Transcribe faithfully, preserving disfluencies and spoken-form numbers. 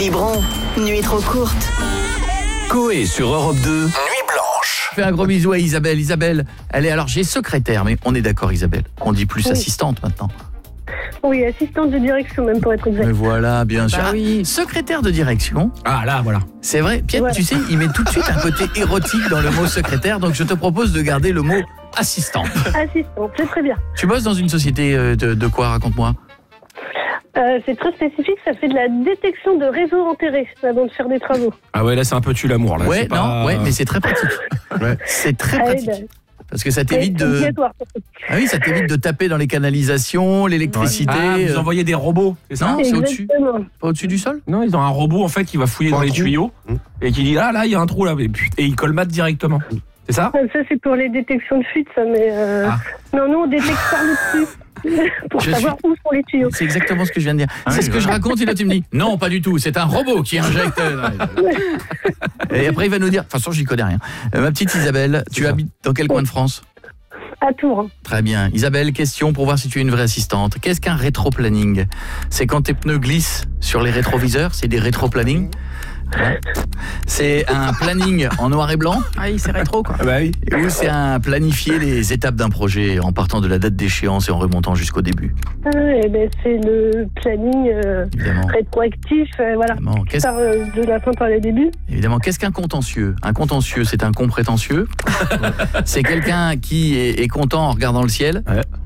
Biberon, nuit trop courte. Coé sur Europe deux, Nuit Blanche. Je fais un gros bisou à Isabelle. Isabelle, elle est alors j'ai secrétaire, mais on est d'accord Isabelle. On dit plus Oui. assistante maintenant. Oui, assistante de direction même pour être exact. Mais voilà, bien sûr. Bah oui. Ah, secrétaire de direction. Ah là, voilà. C'est vrai, Pierre, Ouais. tu sais, il met tout de suite un côté érotique dans le mot secrétaire, donc je te propose de garder le mot assistante. Assistante, c'est très bien. Tu bosses dans une société euh, de, de quoi, raconte-moi. Euh, c'est très spécifique, ça fait de la détection de réseaux enterrés avant de faire des travaux. Ah ouais, là c'est un peu tue l'amour là. Ouais, c'est pas- non, ouais, mais c'est très pratique. Ouais. C'est très Ah, pratique. eh ben, Parce que ça c'est t'évite de... obligatoire, surtout. Ah oui, ça t'évite de taper dans les canalisations, l'électricité. Ah, vous euh, envoyez des robots, c'est ça? Non, c'est au-dessus. Exactement. Pas au-dessus du sol? Non, ils ont un robot en fait qui va fouiller Pour dans un les trou. tuyaux Mmh. et qui dit ah là il y a un trou là et, puis- et il colmate directement. C'est ça? Ah, Ça, c'est pour les détections de fuite, ça, mais... Euh... Ah. Non, nous, on détecte par le dessus. Pour Je savoir où sont les tuyaux. C'est exactement ce que je viens de dire. Ah c'est oui, ce que je voilà. raconte et là tu me dis non, pas du tout, c'est un robot qui injecte. Et après il va nous dire, de toute façon j'y connais rien. Euh, ma petite Isabelle, tu ça. habites dans quel coin de France? À Tours. Très bien. Isabelle, question pour voir si tu es une vraie assistante. Qu'est-ce qu'un rétro-planning? C'est quand tes pneus glissent sur les rétroviseurs, c'est des rétro-plannings. Ouais. C'est un planning en noir et blanc Ah oui, c'est rétro quoi. Ah bah oui. ou c'est un planifier les étapes d'un projet en partant de la date d'échéance et en remontant jusqu'au début? Ah, eh ben, c'est le planning euh, Évidemment. rétroactif, euh, voilà. Évidemment. Qu'est-ce Par, euh, de la fin par le début. Évidemment, qu'est-ce qu'un contentieux? Un contentieux, c'est un con prétentieux. C'est quelqu'un qui est, est content en regardant le ciel. Ouais.